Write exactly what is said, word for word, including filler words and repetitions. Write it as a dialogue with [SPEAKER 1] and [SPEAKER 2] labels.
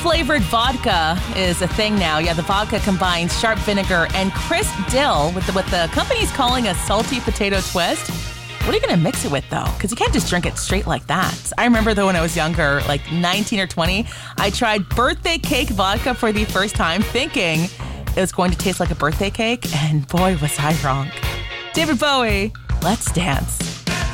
[SPEAKER 1] flavored vodka is a thing now. Yeah, the vodka combines sharp vinegar and crisp dill with the, what the company's calling a salty potato twist. What are you going to mix it with, though? Because you can't just drink it straight like that. I remember, though, when I was younger, like nineteen or twenty, I tried birthday cake vodka for the first time, thinking it was going to taste like a birthday cake, and boy, was I wrong. David Bowie, Let's Dance.